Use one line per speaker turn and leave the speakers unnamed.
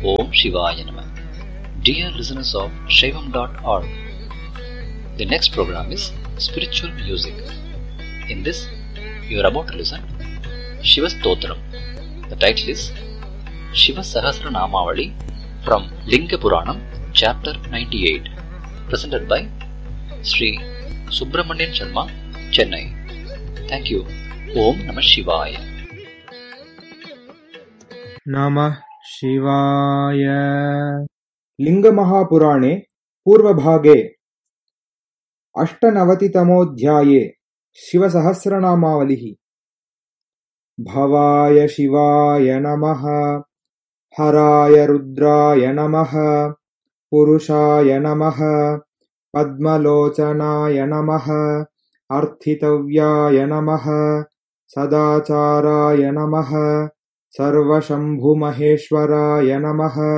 Om Shivaya Namah. Dear listeners of Shaivam.org, the next program is Spiritual Music. In this, you are about to listen Shiva Stotram. The title is Shiva Sahasra Namavali from Linga Puranam, Chapter 98, presented by Sri Subramanian Sharma, Chennai. Thank you. Om Namah Shivaya.
नमः शिवाय। लिङ्गमहापुराणे पूर्वभागे अष्टनवतितमोऽध्याये शिवसहस्रनामावलिः। भवाय शिवाय नमः, हराय रुद्राय नमः, पुरुषाय नमः, पद्मलोचनाय नमः, अर्थितव्याय नमः, सदाचाराय नमः, सर्वशम्भुमहेश्वराय नमः।